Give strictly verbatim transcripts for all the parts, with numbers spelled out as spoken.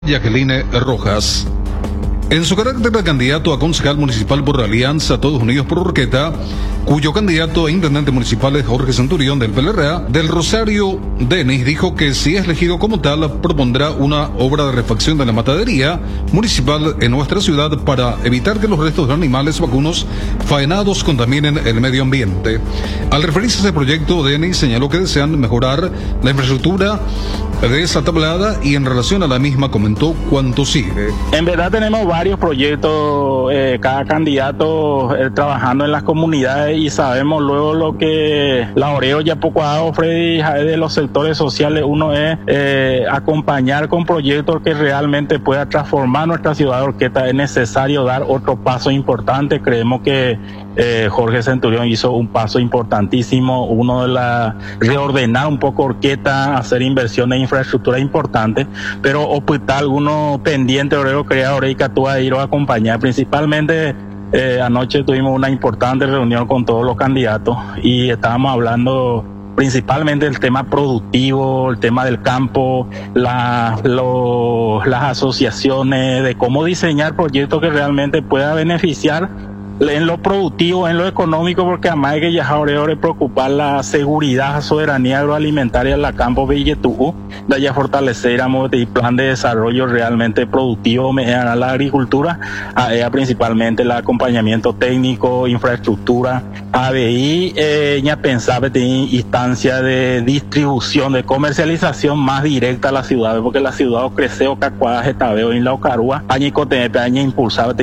Jacqueline Rojas. En su carácter de candidato a concejal municipal por la Alianza Todos Unidos por Urqueta, cuyo candidato a intendente municipal es Jorge Centurión del P L R A, del Rosario Denis dijo que si es elegido como tal, propondrá una obra de refacción de la matadería municipal en nuestra ciudad para evitar que los restos de animales vacunos faenados contaminen el medio ambiente. Al referirse a ese proyecto, Denis señaló que desean mejorar la infraestructura de esa tablada y en relación a la misma comentó cuánto sigue. En verdad tenemos varios proyectos, eh, cada candidato eh, trabajando en las comunidades y sabemos luego lo que la Oreo ya poco ha dado, Freddy, de los sectores sociales. Uno es eh, acompañar con proyectos que realmente pueda transformar nuestra ciudad de Urqueta. Es necesario dar otro paso importante. Creemos que eh, Jorge Centurión hizo un paso importantísimo, uno de la reordenar un poco Urqueta, hacer inversiones en infraestructura importante, pero hospital algunos pendientes, Oreo creador y tú a ir a acompañar. Principalmente eh, anoche tuvimos una importante reunión con todos los candidatos y estábamos hablando principalmente del tema productivo, el tema del campo, la, lo, las asociaciones, de cómo diseñar proyectos que realmente pueda beneficiar en lo productivo, en lo económico, porque además hay que ya ahora preocupar la seguridad, la soberanía agroalimentaria en la campo Belletugu, de allá fortalecer el plan de desarrollo realmente productivo a la agricultura, a ella principalmente el acompañamiento técnico, infraestructura, A B I, eh, ya pensaba que tiene instancia de distribución, de comercialización más directa a la ciudad, porque la ciudad crece o cacuadas estabeo en la Ocarúa, año y año impulsaba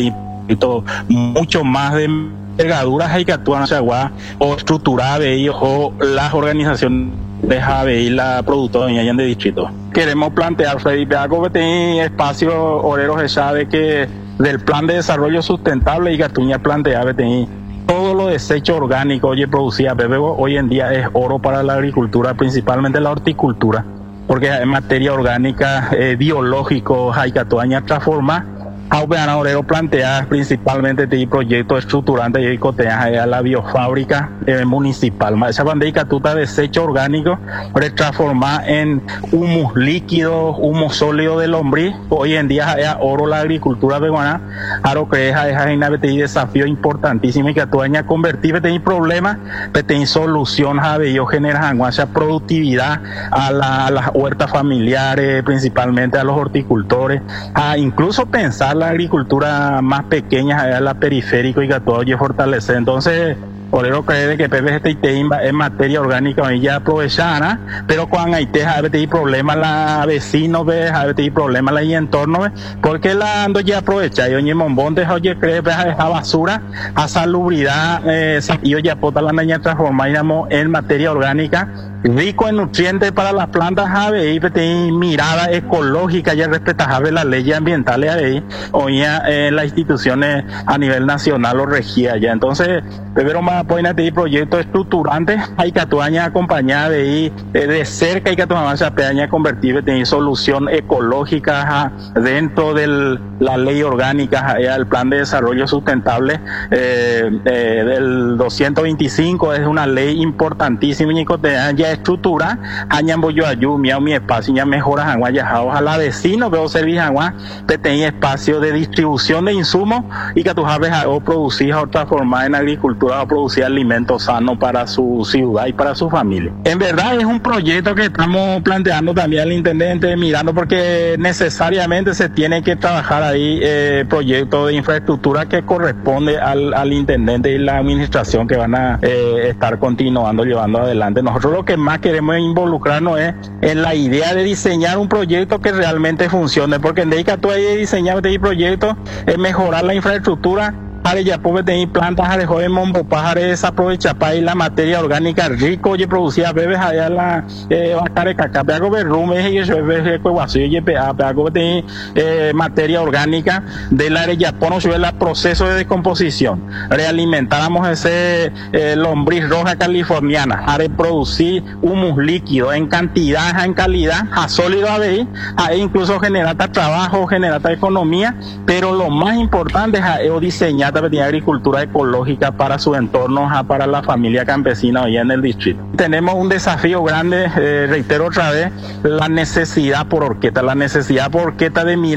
mucho más de envergaduras hay que actúan hacia agua o estructurar de ellos o las organizaciones de A B I, la productora de de distrito. Queremos plantear, Freddy, algo que tiene espacio oreros de sabe que del plan de desarrollo sustentable y Gatuña plantea que tiene todo lo desecho orgánico, oye, producía bebé, hoy en día es oro para la agricultura, principalmente la horticultura, porque en materia orgánica, eh, biológico, hay que actuar transformar. Ahora Orero plantea principalmente este proyecto estructurante y coteaje a la biofábrica eh, municipal. Esa bandera tuta desecho orgánico para transformar en humus líquido, humus sólido de lombriz. Hoy en día es oro la agricultura peruana. Aro que es un desafío importantísimo y que tú añas convertir en problemas, en solución a ello genera esa productividad a, la, a las huertas familiares, principalmente a los horticultores, a incluso pensar la agricultura más pequeña allá en la periférica y que todo y fortalecer. Entonces Orero cree que P V G T en materia orgánica y ya aprovechara, pero cuando hay problemas la vecinos ve, hay problemas la y entorno ve, porque la ando ya aprovecha y oye mombón de oye cree esa basura a salubridad eh, y oye pota la niña transformar en materia orgánica rico en nutrientes para las plantas A B I, tiene mirada ecológica y respetable las leyes ambientales A B I, hoy eh, las instituciones a nivel nacional o regía ya. Entonces, primero más apoyan este proyecto estructurante, hay que actuar acompañada de ahí, eh, de cerca hay que tomar esa peña convertir en solución ecológica ja, dentro de la ley orgánica, ja, el plan de desarrollo sustentable eh, eh, del doscientos veinticinco es una ley importantísima y ya estructura, añambo yo ayuda, mi espacio ya mejora agua ya ojalá vecinos veo servir agua, que tenga espacio de distribución de insumos y que tú sabes o producir o transformar en agricultura o producir alimentos sanos para su ciudad y para su familia. En verdad es un proyecto que estamos planteando también al intendente, mirando porque necesariamente se tiene que trabajar ahí eh, proyectos de infraestructura que corresponde al, al intendente y la administración que van a eh, estar continuando llevando adelante. Nosotros lo que más queremos involucrarnos es en la idea de diseñar un proyecto que realmente funcione, porque en Deica tú hay de diseñar este proyecto es mejorar la infraestructura. Are ya puede tener plantas are joven mombo pájaro desaprovecha para la materia orgánica rico y producía bebés allá la eh bacare caca pero berrume y yo ve que guaso y pa pero tener eh materia orgánica del área ya pono sobre el proceso de descomposición realimentáramos ese eh, lombriz roja californiana a producir humus líquido en cantidad en calidad a sólido a ver a incluso generar trabajo generar economía, pero lo más importante es diseñar Orqueta tiene agricultura ecológica para su entorno, para la familia campesina hoy en el distrito. Tenemos un desafío grande, eh, reitero otra vez, la necesidad por Orqueta, la necesidad por Orqueta de mirar